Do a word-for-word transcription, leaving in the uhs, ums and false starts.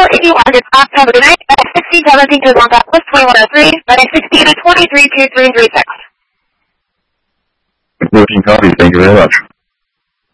four eighty-one, it's October tonight, at sixteen seventeen to one dot plus twenty-one oh three, running sixteen to twenty-three two three three six. fourteen copies, thank you very much.